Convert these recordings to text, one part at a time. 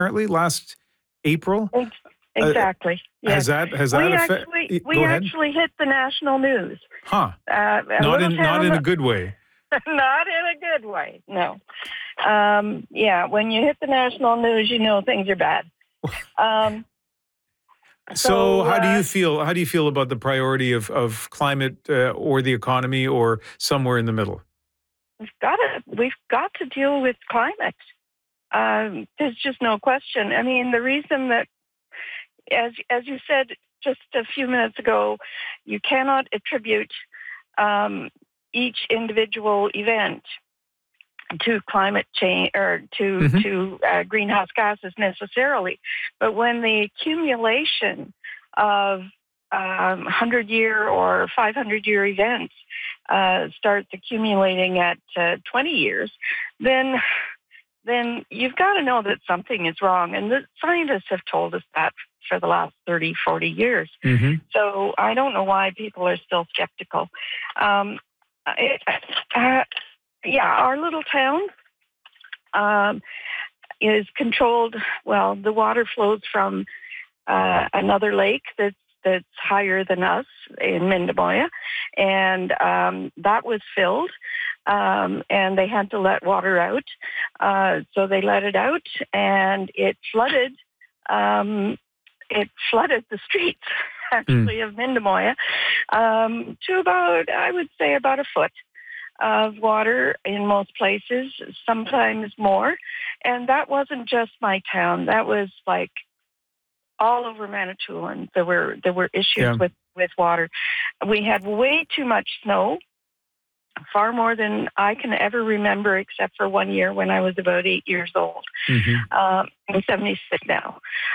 apparently last April. Exactly. Yes. Has that affected? We actually hit the national news. Huh. Not in a good way. Not in a good way. No. When you hit the national news, you know things are bad. So how do you feel? How do you feel about the priority of climate or the economy or somewhere in the middle? We've got to deal with climate. There's just no question. I mean, the reason that, as you said just a few minutes ago, you cannot attribute each individual event to climate change or to greenhouse gases necessarily. But when the accumulation of 100-year or 500-year events starts accumulating at 20 years, then you've got to know that something is wrong. And the scientists have told us that for the last 30, 40 years. Mm-hmm. So I don't know why people are still skeptical. Our little town is controlled. Well, the water flows from another lake that's higher than us in Mindemoya, and that was filled, and they had to let water out. So they let it out, and it flooded. It flooded the streets, actually, of Mindemoya to about, I would say, about a foot of water in most places, sometimes more. And that wasn't just my town. That was like all over Manitoulin. There were issues with water. We had way too much snow, far more than I can ever remember, except for one year when I was about 8 years old. Mm-hmm. I'm 76 now.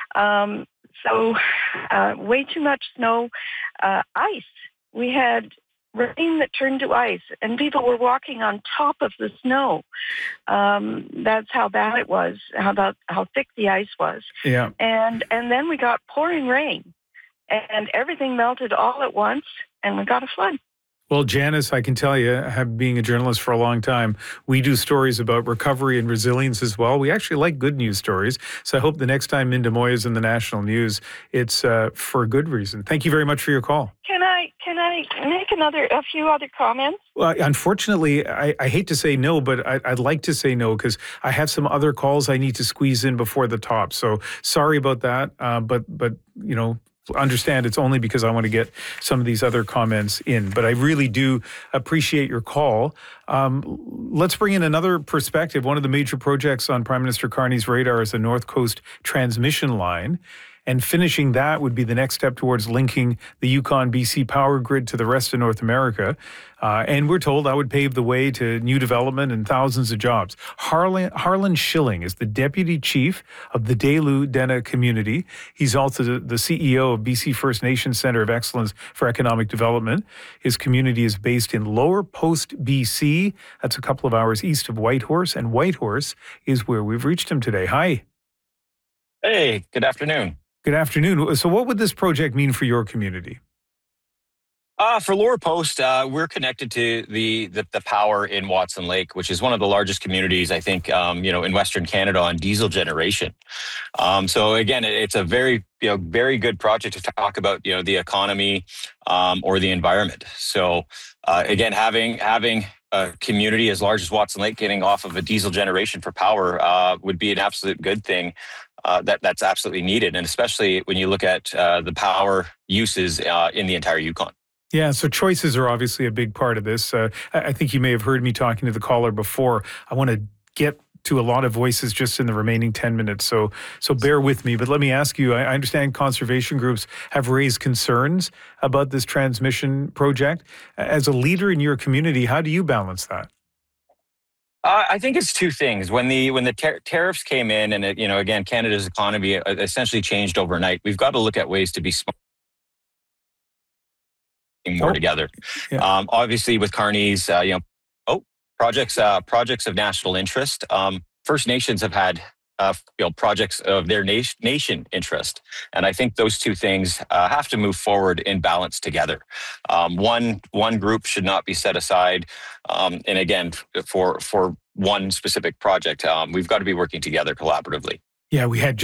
So way too much snow. Ice. We had rain that turned to ice, and people were walking on top of the snow. That's how bad it was, how thick the ice was. Yeah. And then we got pouring rain, and everything melted all at once, and we got a flood. Well, Janice, I can tell you, being a journalist for a long time, we do stories about recovery and resilience as well. We actually like good news stories. So I hope the next time Mindemoya is in the national news, it's for a good reason. Thank you very much for your call. Can I make a few other comments? Well, unfortunately, I hate to say no, but I'd like to say no because I have some other calls I need to squeeze in before the top. So sorry about that. But you know, understand it's only because I want to get some of these other comments in. But I really do appreciate your call. Let's bring in another perspective. One of the major projects on Prime Minister Carney's radar is the North Coast transmission line. And finishing that would be the next step towards linking the Yukon-BC power grid to the rest of North America. And we're told that would pave the way to new development and thousands of jobs. Harlan Schilling is the Deputy Chief of the Delu Dena community. He's also the CEO of BC First Nations Centre of Excellence for Economic Development. His community is based in Lower Post, BC. That's a couple of hours east of Whitehorse. And Whitehorse is where we've reached him today. Hi. Hey, good afternoon. Good afternoon. So what would this project mean for your community? For Lower Post, we're connected to the power in Watson Lake, which is one of the largest communities, I think, in Western Canada on diesel generation. So again, it's a very good project to talk about, the economy or the environment. So again, having a community as large as Watson Lake getting off of a diesel generation for power would be an absolute good thing. That's absolutely needed, and especially when you look at the power uses in the entire Yukon. Yeah, so choices are obviously a big part of this. I think you may have heard me talking to the caller before. I want to get to a lot of voices just in the remaining 10 minutes, so bear with me. But let me ask you, I understand conservation groups have raised concerns about this transmission project. As a leader in your community, how do you balance that? I think it's two things. When the tariffs came in, and again, Canada's economy essentially changed overnight. We've got to look at ways to be smart, more together. Yeah. Obviously, with Carney's, projects of national interest. First Nations have had projects of their nation interest, and I think those two things have to move forward in balance together. One group should not be set aside, and again, for one specific project, we've got to be working together collaboratively. Yeah, we had